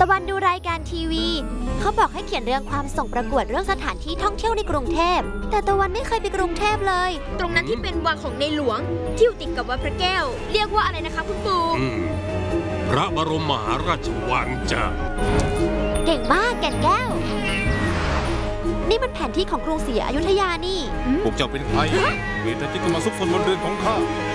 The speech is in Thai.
ตะวันดูรายการทีวีเขาบอกให้เขียนเรื่องความส่งประกวดเรื่องสถานที่ท่องเที่ยวในกรุงเทพแต่ตะวันไม่เคยไปกรุงเทพเลยตรงนั้นที่เป็นวังของในหลวงที่อยู่ติดกับวัดพระแก้วเรียกว่าอะไรนะคะคุณปู่พระบรมมหาราชวังจ้ะเก่งมากแก่นแก้วนี่มันแผนที่ของกรุงศรีอยุธยานี่พวกเจ้าเป็นใครมีแต่ที่เข้ามาซุกซนบนเรือนของข้า